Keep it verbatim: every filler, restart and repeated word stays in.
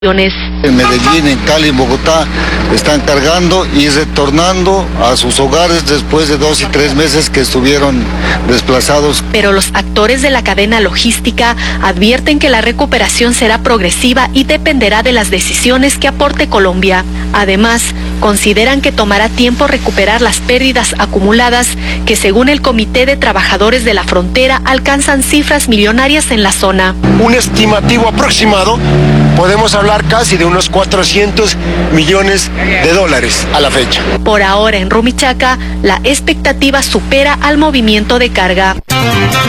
En Medellín, en Cali, en Bogotá, están cargando y retornando a sus hogares después de dos y tres meses que estuvieron desplazados. Pero los actores de la cadena logística advierten que la recuperación será progresiva y dependerá de las decisiones que aporte Colombia. Además, consideran que tomará tiempo recuperar las pérdidas acumuladas que, según el Comité de Trabajadores de la Frontera, alcanzan cifras millonarias en la zona. Un estimativo aproximado, podemos hablar casi de unos cuatrocientos millones de dólares a la fecha. Por ahora en Rumichaca, la expectativa supera al movimiento de carga.